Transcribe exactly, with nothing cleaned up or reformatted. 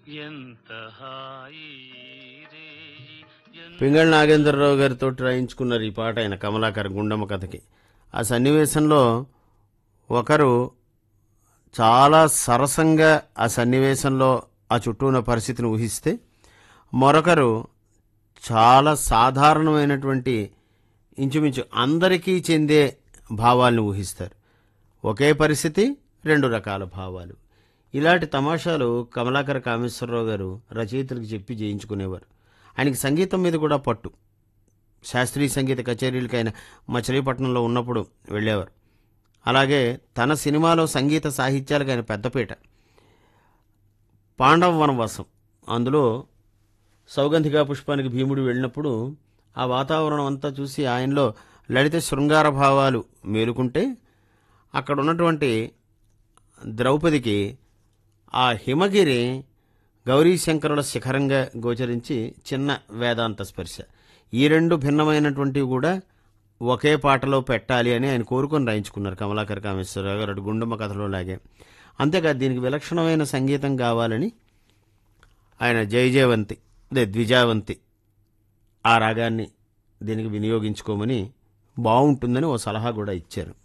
ఎంత హాయి రే ఎంత పింగళ నాగేంద్రరావు గారితో రాయించుకున్నారు ఈ పాట ఆయన కమలాకర్ గుండమ్మ కథకి. ఆ సన్నివేశంలో ఒకరు చాలా సరసంగా ఆ సన్నివేశంలో ఆ చుట్టూ ఉన్న పరిస్థితిని ఊహిస్తే, మరొకరు చాలా సాధారణమైనటువంటి ఇంచుమించు అందరికీ చెందే భావాల్ని ఊహిస్తారు. ఒకే పరిస్థితి, రెండు రకాల భావాలు. ఇలాంటి తమాషాలు కమలాకర కామేశ్వరరావు గారు రచయితలకు చెప్పి చేయించుకునేవారు. ఆయనకి సంగీతం మీద కూడా పట్టు. శాస్త్రీయ సంగీత కచేరీలకు ఆయన మచిలీపట్నంలో ఉన్నప్పుడు వెళ్ళేవారు. అలాగే తన సినిమాలో సంగీత సాహిత్యాలకు ఆయన పెద్దపీట. పాండవ వనవాసం, అందులో సౌగంధికా పుష్పానికి భీముడు వెళ్ళినప్పుడు ఆ వాతావరణం అంతా చూసి ఆయనలో లలిత శృంగార భావాలు మేలుకుంటే, అక్కడ ఉన్నటువంటి ద్రౌపదికి ఆ హిమగిరి గౌరీశంకరుల శిఖరంగా గోచరించి చిన్న వేదాంత స్పర్శ. ఈ రెండు భిన్నమైనటువంటివి కూడా ఒకే పాటలో పెట్టాలి అని ఆయన కోరుకొని రాయించుకున్నారు కమలాకర కామేశ్వరరావు గారు, అటు గుండమ్మ కథలో లాగే. అంతేకాదు దీనికి విలక్షణమైన సంగీతం కావాలని ఆయన జయజయవంతి అదే ద్విజావంతి ఆ రాగాన్ని దీనికి వినియోగించుకోమని, బాగుంటుందని ఓ సలహా కూడా ఇచ్చారు.